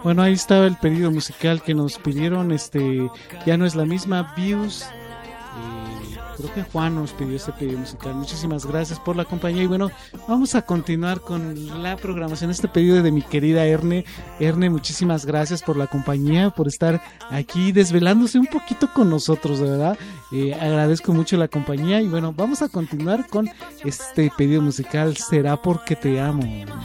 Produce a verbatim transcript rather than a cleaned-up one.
Bueno, ahí estaba el pedido musical que nos pidieron, este, ya no es la misma, Views. Eh, creo que Juan nos pidió este pedido musical. Muchísimas gracias por la compañía. Y bueno, vamos a continuar con la programación. Este pedido de mi querida Erne. Erne, muchísimas gracias por la compañía, por estar aquí desvelándose un poquito con nosotros, de verdad. Eh, agradezco mucho la compañía. Y bueno, vamos a continuar con este pedido musical. Será porque te amo.